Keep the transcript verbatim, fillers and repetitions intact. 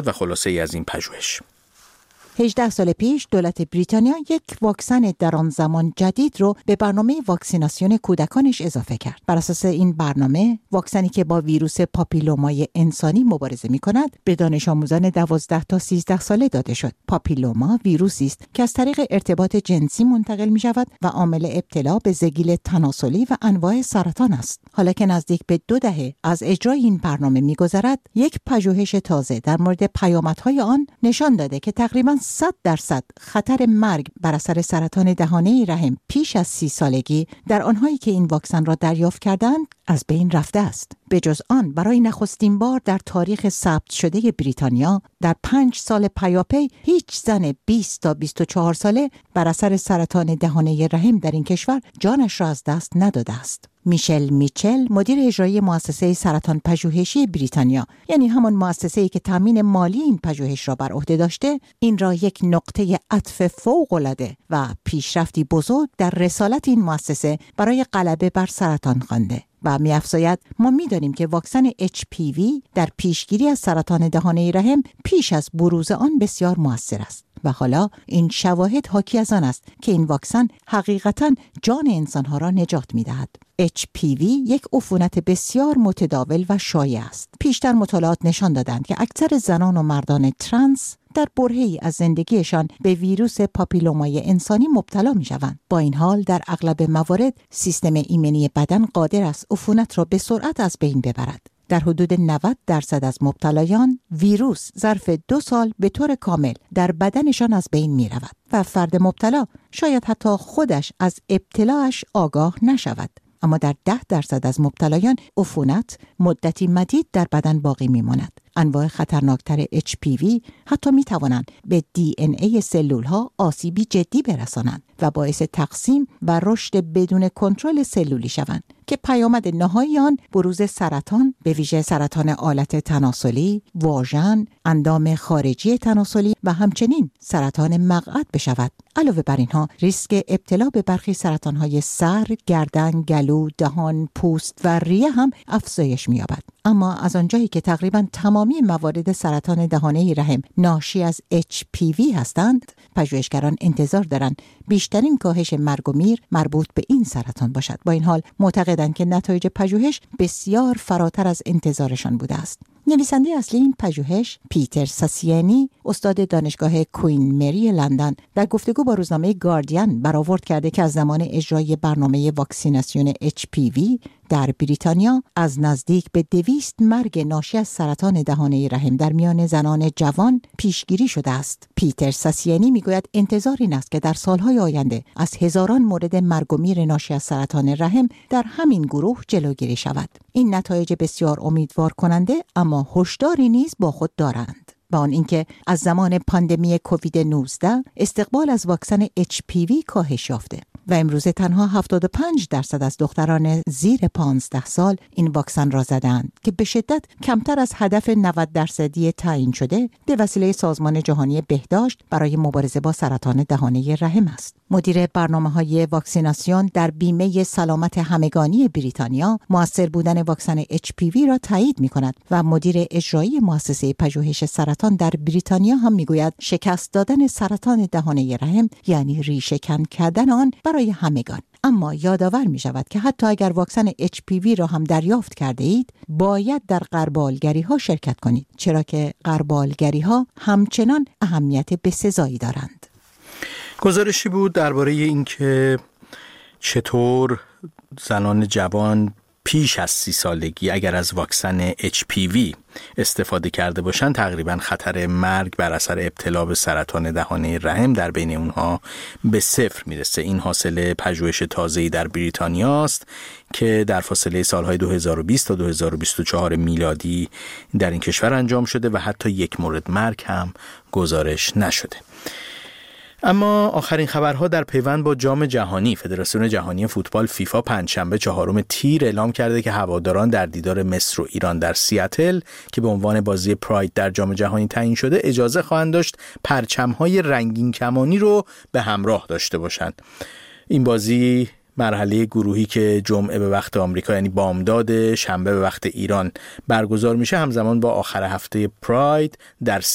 و خلاصه ای از این پژوهش. هجده سال پیش دولت بریتانیا یک واکسن در آن زمان جدید رو به برنامه واکسیناسیون کودکانش اضافه کرد. بر اساس این برنامه، واکسنی که با ویروس پاپیلومای انسانی مبارزه می‌کند، به دانش آموزان دوازده تا سیزده ساله داده شد. پاپیلوما ویروسی است که از طریق ارتباط جنسی منتقل می‌شود و عامل ابتلا به زگیل تناسلی و انواع سرطان است. حالا که نزدیک به دو دهه از اجرای این برنامه می‌گذرد، یک پژوهش تازه در مورد پیامدهای آن نشان داده که تقریباً صد درصد خطر مرگ بر اثر سرطان دهانه رحم پیش از سی سالگی در آنهایی که این واکسن را دریافت کردند از بین رفته است. به جز آن، برای نخستین بار در تاریخ ثبت شده بریتانیا در پنج سال پیاپی هیچ زن بیست تا بیست و چهار ساله بر اثر سرطان دهانه رحم در این کشور جانش را از دست نداده است. میشل میچل، مدیر اجرایی مؤسسه سرطان پژوهشی بریتانیا، یعنی همان مؤسسه‌ای که تامین مالی این پژوهش را بر عهده داشته، این را یک نقطه عطف فوق‌العاده و پیشرفتی بزرگ در رسالت این مؤسسه برای غلبه بر سرطان خوانده. و می‌افزاید ما می‌دانیم که واکسن اچ پی وی در پیشگیری از سرطان دهانه رحم پیش از بروز آن بسیار مؤثر است. و حالا این شواهد حاکی از آن است که این واکسن حقیقتاً جان انسانها را نجات می‌دهد. اچ پی وی یک عفونت بسیار متداول و شایع است. پیشتر مطالعات نشان دادند که اکثر زنان و مردان ترنس در برهه‌ای از زندگیشان به ویروس پاپیلومای انسانی مبتلا می‌شوند. با این حال در اغلب موارد سیستم ایمنی بدن قادر است عفونت را به سرعت از بین ببرد. در حدود نود درصد از مبتلایان ویروس ظرف دو سال به طور کامل در بدنشان از بین می رود و فرد مبتلا شاید حتی خودش از ابتلاش آگاه نشود. اما در ده درصد از مبتلایان عفونت مدتی مدید در بدن باقی می ماند. انواع خطرناکتر اچ پی وی حتی می توانند به دی ان ای سلول ها آسیبی جدی برسانند و باعث تقسیم و رشد بدون کنترل سلولی شوند که پیامد نهایی آن بروز سرطان، به ویژه سرطان آلت تناسلی، واژن، اندام خارجی تناسلی و همچنین سرطان مقعد بشود. علاوه بر اینها ریسک ابتلا به برخی سرطان‌های سر، گردن، گلو، دهان، پوست و ریه هم افزایش می‌یابد. اما از آنجایی که تقریباً تمامی موارد سرطان دهانه رحم ناشی از اچ پی وی هستند، پژوهشگران انتظار دارند بیشترین کاهش مرگ و میر مربوط به این سرطان باشد. با این حال معتقدند که نتایج پژوهش بسیار فراتر از انتظارشان بوده است. نویسنده اصلی این پژوهش، پیتر ساسینی، استاد دانشگاه کوین مری لندن، در گفتگو با روزنامه گاردین برآورد کرده که از زمان اجرای برنامه واکسیناسیون اچ پی وی در بریتانیا از نزدیک به دویست مرگ ناشی از سرطان دهانه رحم در میان زنان جوان پیشگیری شده است. پیتر ساسینی میگوید انتظار این است که در سالهای آینده از هزاران مورد مرگ و میر ناشی از سرطان رحم در همین گروه جلوگیری شود. این نتایج بسیار امیدوار کننده اما هشداری نیز با خود دارند. با آن اینکه از زمان پاندمی کووید نوزده استقبال از واکسن اچ پی وی کاهش یافته و امروزه تنها هفتاد و پنج درصد از دختران زیر پانزده سال این واکسن را زدند که به شدت کمتر از هدف نود درصدی تعیین شده به وسیله سازمان جهانی بهداشت برای مبارزه با سرطان دهانه رحم است. مدیر برنامه‌های واکسیناسیون در بیمه سلامت همگانی بریتانیا مؤثر بودن واکسن اچ پی وی را تایید می‌کند و مدیر اجرایی مؤسسه پژوهش سرطان در بریتانیا هم می‌گوید شکست دادن سرطان دهانه رحم یعنی ریشه‌کن کردن آن برای همگان. اما یادآور می شود که حتی اگر واکسن اچ پی وی را هم دریافت کرده اید، باید در غربالگری ها شرکت کنید، چرا که غربالگری ها همچنان اهمیت بسزایی دارند. گزارشی بود درباره اینکه چطور زنان جوان پیش از سی سالگی اگر از واکسن اچ پی وی استفاده کرده باشند تقریبا خطر مرگ بر اثر ابتلا به سرطان دهانه رحم در بین اونها به صفر میرسه. این حاصل پژوهش تازه‌ای در بریتانیا است که در فاصله سالهای دو هزار و بیست تا دو هزار و بیست و چهار میلادی در این کشور انجام شده و حتی یک مورد مرگ هم گزارش نشده. اما آخرین خبرها در پیوند با جام جهانی، فدراسیون جهانی فوتبال فیفا پنجشنبه چهارم تیر اعلام کرده که هواداران در دیدار مصر و ایران در سیاتل که به عنوان بازی پراید در جام جهانی تعیین شده اجازه خواهند داشت پرچم‌های رنگین کمانی رو به همراه داشته باشند. این بازی مرحله گروهی که جمعه به وقت آمریکا یعنی بامداد، شنبه به وقت ایران برگزار میشه همزمان با آخر هفته پراید در